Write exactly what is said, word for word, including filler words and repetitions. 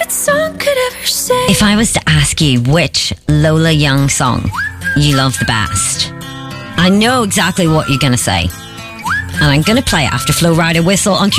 that song could ever say. If I was to ask you which Lola Young song you love the best, I know exactly what you're going to say. And I'm going to play it after Flo Rida Whistle on